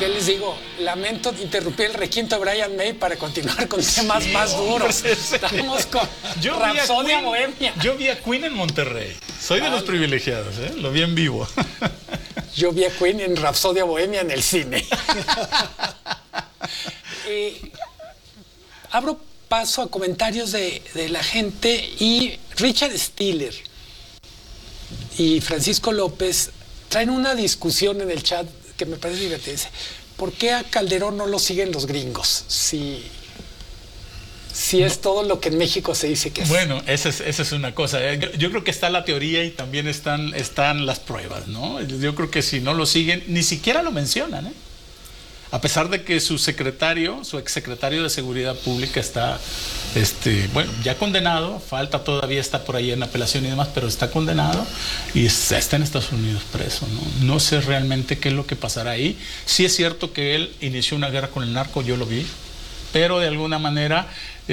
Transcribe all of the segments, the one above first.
¿Qué les digo? Lamento interrumpir el requinto de Brian May para continuar con temas más duros. Estamos con Rapsodia Bohemia. Yo vi a Queen en Monterrey. Soy de los privilegiados, ¿eh? Lo vi en vivo. Yo vi a Queen en Rapsodia Bohemia en el cine. Abro paso a comentarios de la gente y Richard Stiller y Francisco López traen una discusión en el chat que me parece divertida. Dice, ¿por qué a Calderón no lo siguen los gringos? Si es todo lo que en México se dice que es. Bueno, esa es una cosa. Yo creo que está la teoría y también están las pruebas, ¿no? Yo creo que si no lo siguen, ni siquiera lo mencionan, ¿eh? A pesar de que su exsecretario de Seguridad Pública está, ya condenado, falta todavía, está por ahí en apelación y demás, pero está condenado y está en Estados Unidos preso, ¿no? No sé realmente qué es lo que pasará ahí. Sí es cierto que él inició una guerra con el narco, yo lo vi, pero de alguna manera,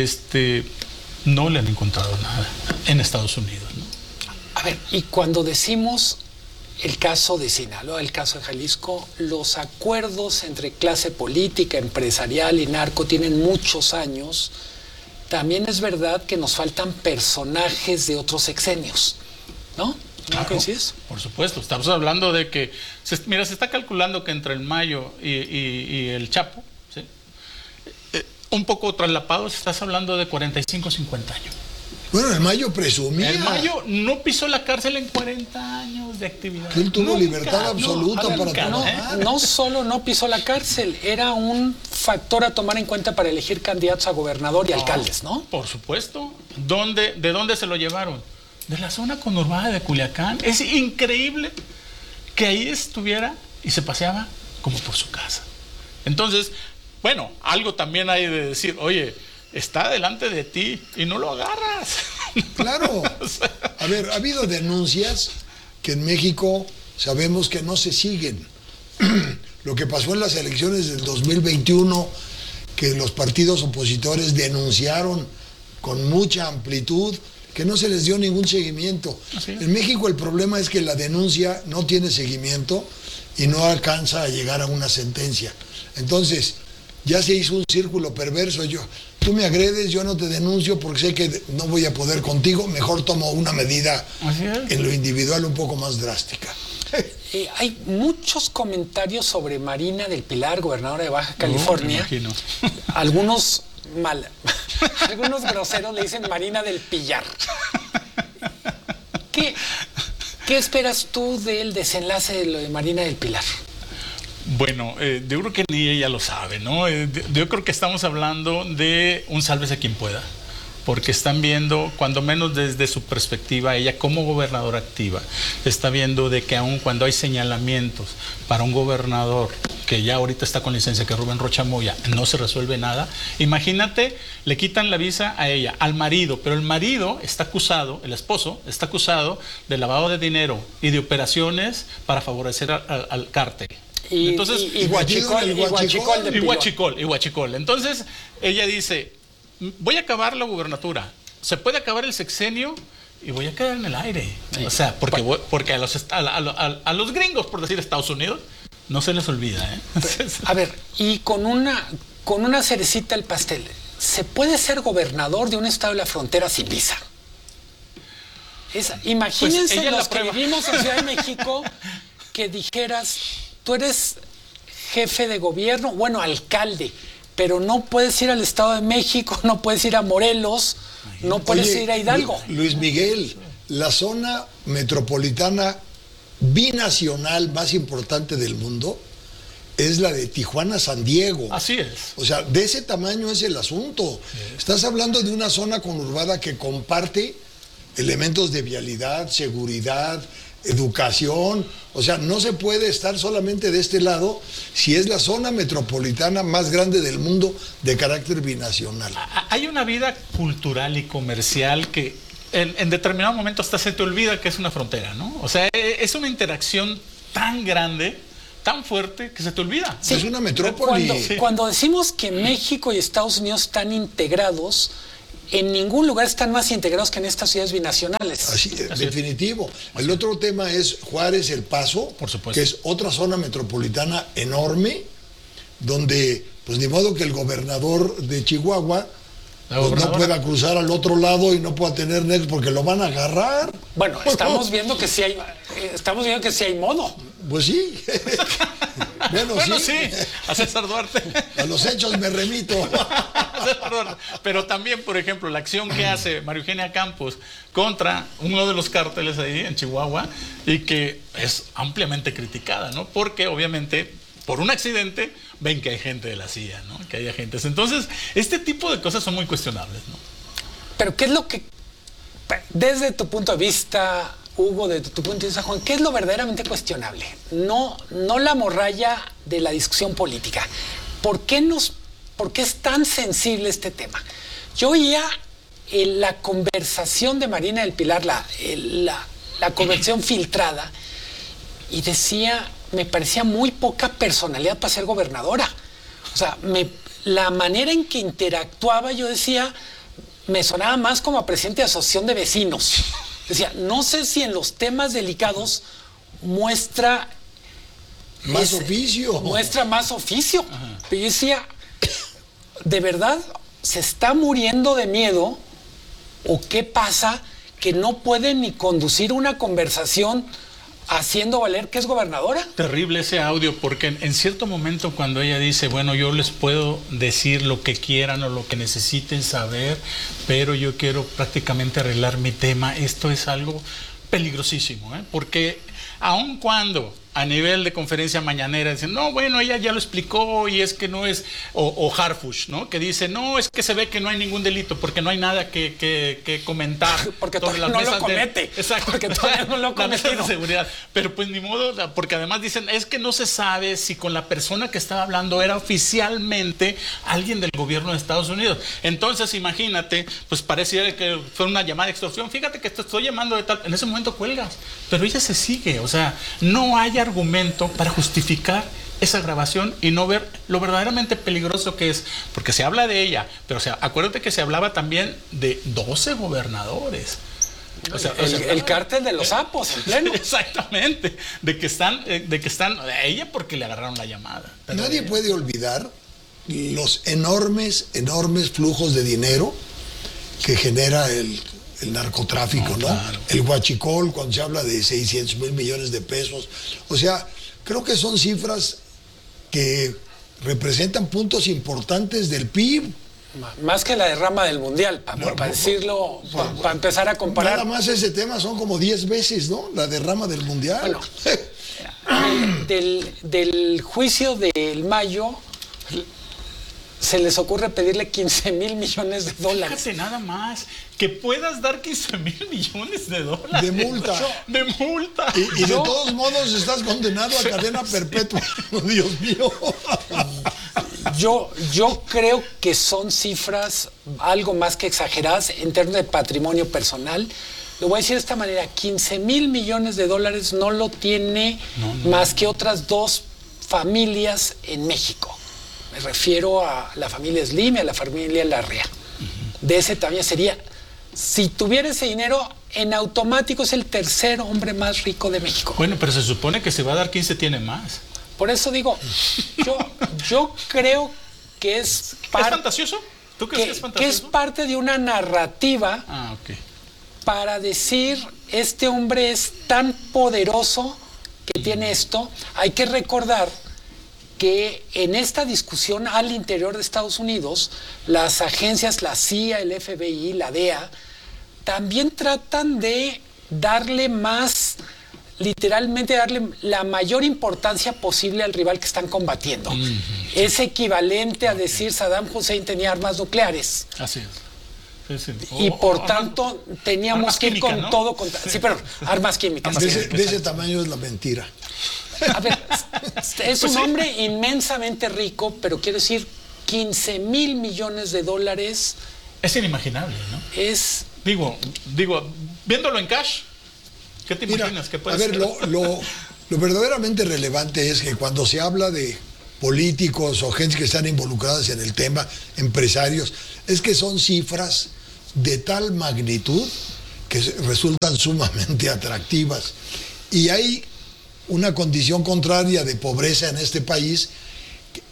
no le han encontrado nada en Estados Unidos, ¿no? A ver, y cuando decimos el caso de Sinaloa, el caso de Jalisco, los acuerdos entre clase política, empresarial y narco tienen muchos años. También es verdad que nos faltan personajes de otros sexenios, ¿no? ¿No coincides? Por supuesto, estamos hablando de que, se está calculando que entre el Mayo y el Chapo, ¿sí? Un poco traslapados, estás hablando de 45, 50 años. Bueno, el Mayo presumía. El Mayo no pisó la cárcel en 40 años de actividad. Que él tuvo libertad absoluta para trabajar. No solo no pisó la cárcel, era un factor a tomar en cuenta para elegir candidatos a gobernador y alcaldes, ¿no? Por supuesto. ¿De dónde se lo llevaron? De la zona conurbada de Culiacán. Es increíble que ahí estuviera y se paseaba como por su casa. Entonces, bueno, algo también hay de decir, oye, está delante de ti y no lo agarras. Claro. A ver, ha habido denuncias que en México sabemos que no se siguen. Lo que pasó en las elecciones del 2021, que los partidos opositores denunciaron con mucha amplitud, que no se les dio ningún seguimiento. En México el problema es que la denuncia no tiene seguimiento y no alcanza a llegar a una sentencia. Entonces, ya se hizo un círculo perverso. Tú me agredes, yo no te denuncio porque sé que no voy a poder contigo, mejor tomo una medida en lo individual un poco más drástica. Hay muchos comentarios sobre Marina del Pilar, gobernadora de Baja California. Me imagino. Algunos groseros le dicen Marina del Pillar. ¿Qué esperas tú del desenlace de lo de Marina del Pilar? Bueno, yo creo que ni ella lo sabe, ¿no? Yo creo que estamos hablando de un sálvese quien pueda, porque están viendo, cuando menos desde su perspectiva, ella como gobernadora activa, está viendo de que aun cuando hay señalamientos para un gobernador que ya ahorita está con licencia, que es Rubén Rocha Moya, no se resuelve nada. Imagínate, le quitan la visa a ella, al marido, pero el marido está acusado, el esposo está acusado de lavado de dinero y de operaciones para favorecer al cártel. Y huachicol. Entonces, ella dice, voy a acabar la gubernatura, se puede acabar el sexenio y voy a quedar en el aire. Sí. O sea, porque a los gringos, por decir Estados Unidos, no se les olvida, ¿eh? A ver, y con una cerecita al pastel, ¿se puede ser gobernador de un estado de la frontera sin visa? Imagínense pues los que vivimos en Ciudad de México, que dijeras, tú eres jefe de gobierno, bueno, alcalde, pero no puedes ir al Estado de México, no puedes ir a Morelos, no puedes ir a Hidalgo. Luis Miguel, la zona metropolitana binacional más importante del mundo es la de Tijuana-San Diego. Así es. O sea, de ese tamaño es el asunto. Sí. Estás hablando de una zona conurbada que comparte elementos de vialidad, seguridad, educación. O sea, no se puede estar solamente de este lado si es la zona metropolitana más grande del mundo de carácter binacional. Hay una vida cultural y comercial que en determinado momento hasta se te olvida que es una frontera, ¿no? O sea, es una interacción tan grande, tan fuerte, que se te olvida. Sí, es una metrópoli. Cuando decimos que México y Estados Unidos están integrados, en ningún lugar están más integrados que en estas ciudades binacionales. Así, definitivo. El otro tema es Juárez, El Paso, por supuesto, que es otra zona metropolitana enorme, donde pues ni modo que el gobernador de Chihuahua La pues, no gobernadora. pueda cruzar al otro lado y no pueda tener nexo porque lo van a agarrar. Bueno, estamos viendo que sí hay modo. Pues sí. Bueno, sí, a César Duarte. A los hechos me remito. Pero también, por ejemplo, la acción que hace María Eugenia Campos contra uno de los cárteles ahí en Chihuahua y que es ampliamente criticada, ¿no? Porque obviamente por un accidente ven que hay gente de la CIA, ¿no? Que hay agentes. Entonces, este tipo de cosas son muy cuestionables, ¿no? Pero ¿qué es lo que, desde tu punto de vista, Hugo, desde tu punto de vista, Juan, qué es lo verdaderamente cuestionable? No la morralla de la discusión política. ¿Por qué es tan sensible este tema? Yo oía la conversación de Marina del Pilar, la conversación filtrada, y decía, me parecía muy poca personalidad para ser gobernadora. O sea, la manera en que interactuaba, yo decía, me sonaba más como a presidente de asociación de vecinos. Decía, no sé si en los temas delicados muestra Más oficio. Muestra más oficio. Pero yo decía, ¿de verdad se está muriendo de miedo? ¿O qué pasa que no puede ni conducir una conversación haciendo valer que es gobernadora? Terrible ese audio, porque en cierto momento cuando ella dice, bueno, yo les puedo decir lo que quieran o lo que necesiten saber, pero yo quiero prácticamente arreglar mi tema, esto es algo peligrosísimo, ¿eh? Porque aun cuando a nivel de conferencia mañanera dicen, no, bueno, ella ya lo explicó y es que no es, o Harfuch, ¿no? Que dice, no, es que se ve que no hay ningún delito porque no hay nada que comentar. Porque sobre todavía las no lo mesas comete. Exacto. Porque todavía no lo ha La mesa de cometido. seguridad. Pero pues ni modo, porque además dicen, es que no se sabe si con la persona que estaba hablando era oficialmente alguien del gobierno de Estados Unidos. Entonces, imagínate, pues pareciera que fue una llamada de extorsión. Fíjate que te estoy llamando de tal. En ese momento cuelgas. Pero ella se sigue. O sea, no hay argumento para justificar esa grabación y no ver lo verdaderamente peligroso que es, porque se habla de ella, pero o sea, acuérdate que se hablaba también de 12 gobernadores. O sea, El cártel de los sapos, en pleno. Exactamente, de que están a ella porque le agarraron la llamada. Pero Nadie puede olvidar los enormes flujos de dinero que genera el narcotráfico, ¿no? Claro. El huachicol, cuando se habla de 600,000 millones de pesos. O sea, creo que son cifras que representan puntos importantes del PIB. Más que la derrama del Mundial, para decirlo, para empezar a comparar. Nada más ese tema son como 10 veces, ¿no? La derrama del Mundial. Bueno, del juicio del mayo, se les ocurre pedirle 15,000 millones de dólares. fíjate nada más, que puedas dar 15,000 millones de dólares. De multa. De multa. Y de todos modos estás condenado a cadena perpetua. Dios mío. Yo creo que son cifras algo más que exageradas en términos de patrimonio personal. Lo voy a decir de esta manera, 15,000 millones de dólares no lo tiene más que otras 2 familias en México. Me refiero a la familia Slim y a la familia Larrea. De ese tamaño sería, si tuviera ese dinero, en automático es el tercer hombre más rico de México. Bueno, pero se supone que se va a dar 15 tiene más. Por eso digo, yo creo que es ¿Es fantasioso? ¿Tú crees que es que fantasioso? es parte de una narrativa Ok. para decir, este hombre es tan poderoso que tiene esto. Hay que recordar que en esta discusión al interior de Estados Unidos, las agencias, la CIA, el FBI, la DEA, también tratan de darle literalmente darle la mayor importancia posible al rival que están combatiendo. Es equivalente a decir Saddam Hussein tenía armas nucleares. Así es. Sí, sí. Y por tanto teníamos armas que ir químicas, con ¿no? todo contra... Sí, pero armas químicas. De ese tamaño es la mentira. A ver, es un hombre inmensamente rico, pero quiero decir, 15,000 millones de dólares Es inimaginable, ¿no? es... Digo, viéndolo en cash, ¿qué te Mira, imaginas? ¿Qué a puede ver, ser? lo verdaderamente relevante es que cuando se habla de políticos o gente que están involucradas en el tema, empresarios, es que son cifras de tal magnitud que resultan sumamente atractivas. Y hay una condición contraria de pobreza en este país,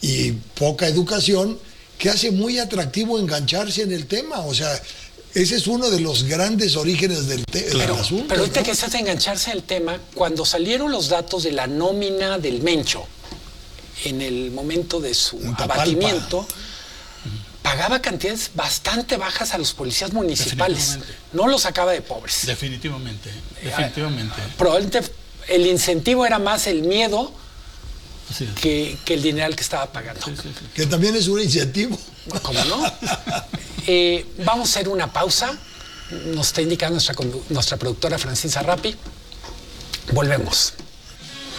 y poca educación, que hace muy atractivo engancharse en el tema. O sea, ese es uno de los grandes orígenes del asunto. Pero ahorita ¿no? que estás de engancharse en el tema, cuando salieron los datos de la nómina del Mencho, en el momento de su abatimiento, pagaba cantidades bastante bajas a los policías municipales. No los sacaba de pobres. Definitivamente. Probablemente el incentivo era más el miedo Así es. que el dineral que estaba pagando. Sí. Que también es un incentivo. ¿Cómo no? Vamos a hacer una pausa. Nos está indicando nuestra productora Francisa Rappi. Volvemos.